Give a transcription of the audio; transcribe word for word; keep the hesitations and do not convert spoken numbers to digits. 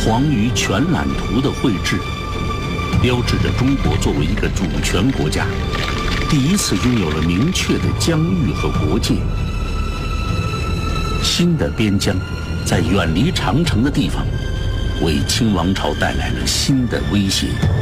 黄鱼全览图的绘制，标志着中国作为一个主权国家，第一次拥有了明确的疆域和国界。新的边疆，在远离长城的地方，为清王朝带来了新的威胁。